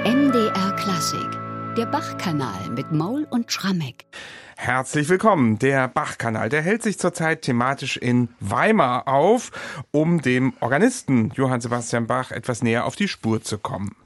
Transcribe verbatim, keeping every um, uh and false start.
M D R Klassik, der Bach-Kanal mit Maul und Schrammeck. Herzlich willkommen. Der Bach-Kanal, der hält sich zurzeit thematisch in Weimar auf, um dem Organisten Johann Sebastian Bach etwas näher auf die Spur zu kommen.